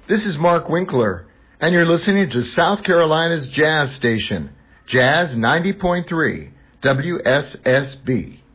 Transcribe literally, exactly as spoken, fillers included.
This is Mark Winkler, and you're listening to South Carolina's Jazz Station, Jazz ninety point three, W S S B.